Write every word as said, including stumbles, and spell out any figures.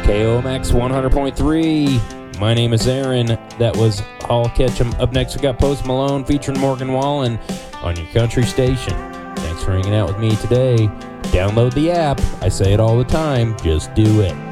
K O M X one hundred point three. My name is Aaron. That was Hall Ketchum. Up next, we got Post Malone featuring Morgan Wallen on your country station. Thanks for hanging out with me today. Download the app. I say it all the time. Just do it.